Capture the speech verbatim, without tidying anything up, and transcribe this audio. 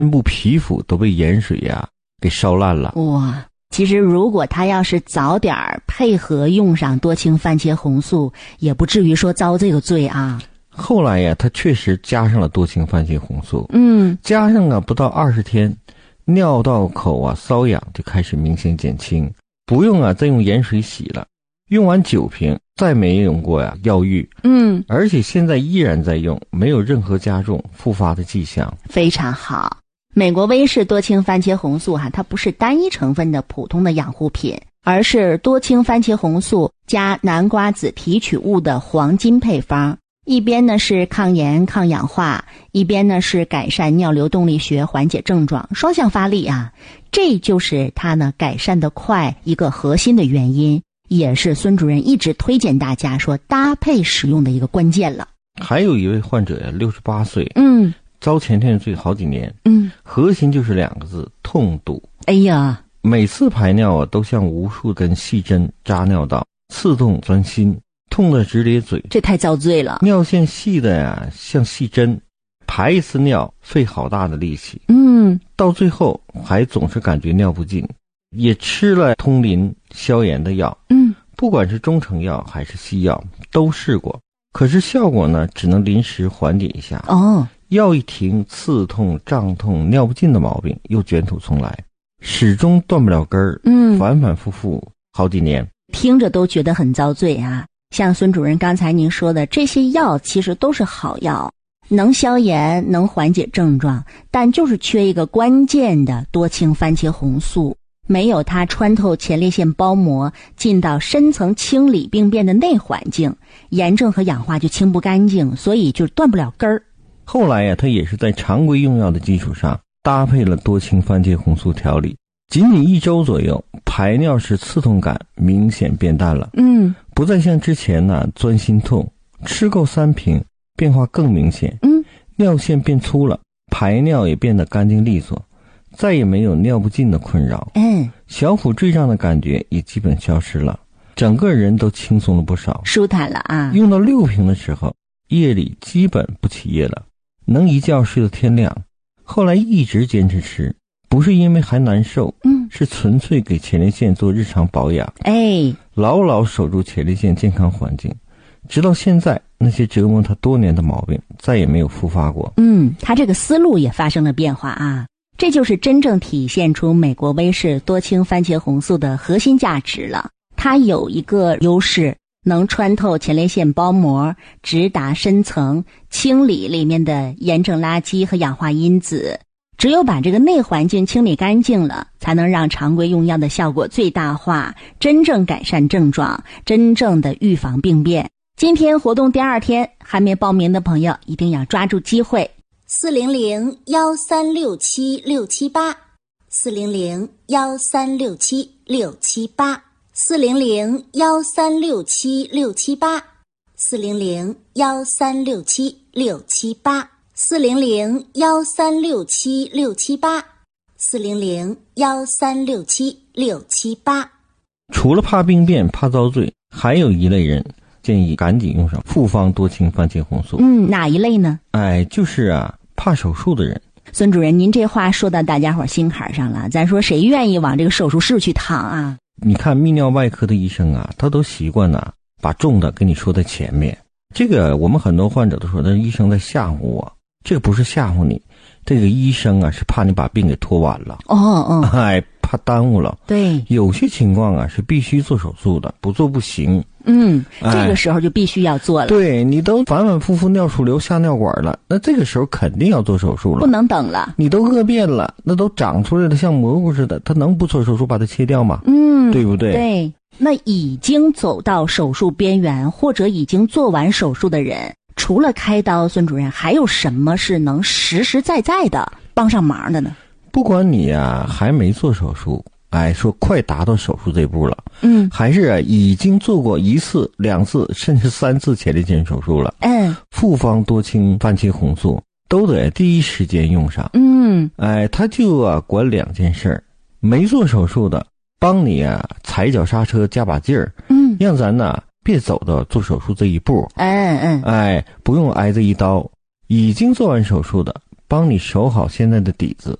部皮肤都被盐水呀、啊、给烧烂了。 哇，其实如果他要是早点配合用上多氢番茄红素，也不至于说遭这个罪啊。 后来呀，他确实加上了多氢番茄红素， 嗯， 加上啊不到二十天，尿道口啊瘙痒就开始明显减轻，不用啊再用盐水洗了。用完九瓶，再没用过呀药浴。 嗯， 而且现在依然在用，没有任何加重复发的迹象， 非常好。美国威士多氢番茄红素哈、啊，它不是单一成分的普通的养护品，而是多氢番茄红素加南瓜子提取物的黄金配方。一边呢是抗炎抗氧化，一边呢是改善尿流动力学，缓解症状，双向发力啊！这就是它呢改善的快一个核心的原因，也是孙主任一直推荐大家说搭配使用的一个关键了。 还有一位患者呀，六十八岁， 嗯， 遭前天罪好几年， 嗯， 核心就是两个字：痛堵。 哎呀， 每次排尿啊，都像无数根细针扎尿道，刺痛钻心，痛得直咧嘴， 这太遭罪了。 尿线细的呀，像细针，排一次尿费好大的力气， 嗯， 到最后还总是感觉尿不尽，也吃了通淋消炎的药， 嗯， 不管是中成药还是西药都试过，可是效果呢，只能临时缓解一下。 哦， 药一停，刺痛、胀痛、尿不尽的毛病又卷土重来，始终断不了根儿， 嗯， 反反复复好几年， 听着都觉得很遭罪啊。像孙主任刚才您说的，这些药其实都是好药，能消炎，能缓解症状，但就是缺一个关键的多氢番茄红素，没有它穿透前列腺包膜，进到深层清理病变的内环境，炎症和氧化就清不干净，所以就断不了根儿。 后来呀，他也是在常规用药的基础上搭配了多氢番茄红素调理，仅仅一周左右，排尿时刺痛感明显变淡了， 嗯， 不再像之前呢钻心痛，吃够三瓶变化更明显， 嗯， 尿线变粗了，排尿也变得干净利索，再也没有尿不尽的困扰， 嗯， 小腹坠胀的感觉也基本消失了，整个人都轻松了不少， 舒坦了啊。 用到六瓶的时候，夜里基本不起夜了，能一觉睡到天亮。后来一直坚持吃，不是因为还难受， 嗯， 是纯粹给前列腺做日常保养， 哎， 牢牢守住前列腺健康环境，直到现在，那些折磨他多年的毛病再也没有复发过。 嗯，他这个思路也发生了变化啊，这就是真正体现出美国威士多氢番茄红素的核心价值了。它有一个优势，能穿透前列腺包膜，直达深层，清理里面的炎症垃圾和氧化因子。只有把这个内环境清理干净了，才能让常规用药的效果最大化，真正改善症状，真正的预防病变。今天活动第二天，还没报名的朋友一定要抓住机会。 四零零幺三六七六七八，四零零幺三六七六七八，四零零幺三六七六七八，四零零幺三六七六七八，四零零幺三六七六七八，四零零幺三六七六七八。 除了怕病变、怕遭罪，还有一类人建议赶紧用上复方多氢番茄红素。 嗯，哪一类呢？ 哎，就是啊，怕手术的人。 孙主任，您这话说到大家伙心坎上了，咱说谁愿意往这个手术室去躺啊？ 你看泌尿外科的医生啊，他都习惯啊把重的跟你说在前面。这个我们很多患者都说，那医生在吓唬我，这个不是吓唬你，这个医生啊是怕你把病给拖完了。 哦哦， 哎，怕耽误了。 对， 有些情况啊是必须做手术的，不做不行。 嗯， 哎、 这个时候就必须要做了。 对，你都反反复复尿出瘤下尿管了，那这个时候肯定要做手术了， 不能等了。 你都饿变了，那都长出来了像蘑菇似的，他能不做手术把它切掉吗？ 嗯， 对不对？ 对，那已经走到手术边缘或者已经做完手术的人，除了开刀，孙主任还有什么是能实实在在的帮上忙的呢？ 不管你啊还没做手术，哎，说快达到手术这步了， 嗯， 还是啊已经做过一次、两次甚至三次前列腺手术了， 嗯， 复方多氢番茄红素都得第一时间用上。 嗯， 哎，他就啊管两件事儿，没做手术的帮你啊踩脚刹车加把劲儿， 嗯， 让咱呢别走到做手术这一步， 嗯嗯， 哎，不用挨这一刀。已经做完手术的， 帮你守好现在的底子。